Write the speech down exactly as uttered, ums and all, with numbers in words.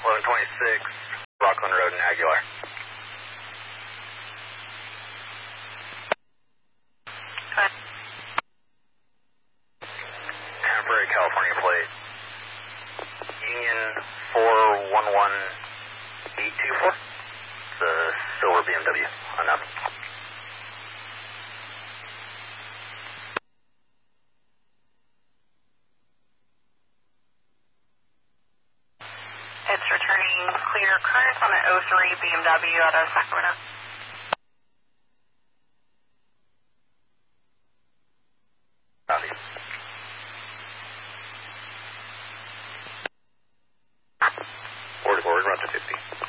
eleven twenty-six, Rockland Road in Aguilar. Okay. Temporary California plate. Union four one one eight two four. It's a silver B M W. Unknown. It's returning clear current on an oh three B M W out of Sacramento. Copy. Forward, forward, run to fifty.